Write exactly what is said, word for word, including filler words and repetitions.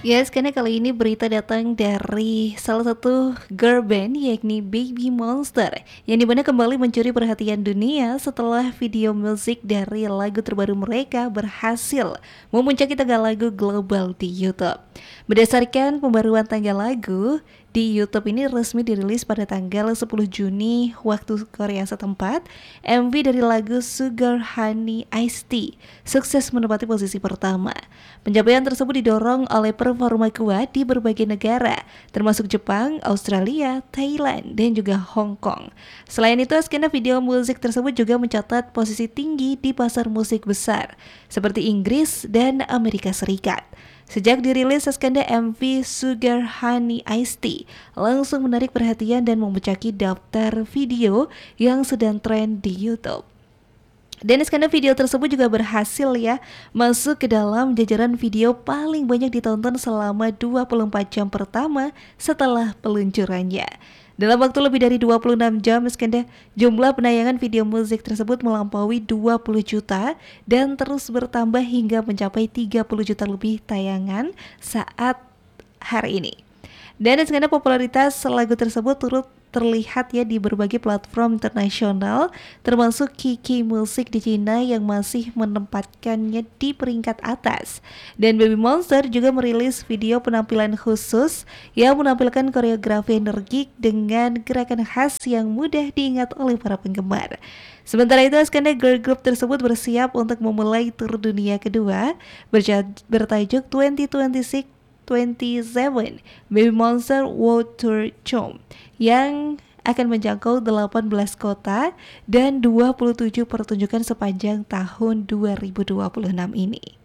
Yes, karena kali ini berita datang dari salah satu girl band yakni Baby Monster yang dimana kembali mencuri perhatian dunia setelah video musik dari lagu terbaru mereka berhasil memuncaki tangga lagu global di YouTube. Berdasarkan pembaruan tangga lagu di YouTube ini resmi dirilis pada tanggal sepuluh Juni waktu Korea setempat. M V dari lagu Sugar Honey Iced Tea sukses menempati posisi pertama. Pencapaian tersebut didorong oleh performa kuat di berbagai negara, termasuk Jepang, Australia, Thailand, dan juga Hong Kong. Selain itu, skena video musik tersebut juga mencatat posisi tinggi di pasar musik besar, seperti Inggris dan Amerika Serikat. Sejak dirilis, skena M V Sugar Honey Iced Tea langsung menarik perhatian dan memecaki daftar video yang sedang tren di YouTube. Dan skena video tersebut juga berhasil ya masuk ke dalam jajaran video paling banyak ditonton selama dua puluh empat jam pertama setelah peluncurannya. Dalam waktu lebih dari dua puluh enam jam, skena jumlah penayangan video musik tersebut melampaui dua puluh juta dan terus bertambah hingga mencapai tiga puluh juta lebih tayangan saat hari ini. Dan skena popularitas lagu tersebut turut terlihat ya di berbagai platform internasional, termasuk Kiki Music di Cina yang masih menempatkannya di peringkat atas. Dan Baby Monster juga merilis video penampilan khusus yang menampilkan koreografi energik dengan gerakan khas yang mudah diingat oleh para penggemar. Sementara itu, skena girl group tersebut bersiap untuk memulai tur dunia kedua bertajuk dua ribu dua puluh enam twenty-seven Baby Monster World Tour Chom yang akan menjangkau delapan belas kota dan dua puluh tujuh pertunjukan sepanjang tahun dua ribu dua puluh enam ini.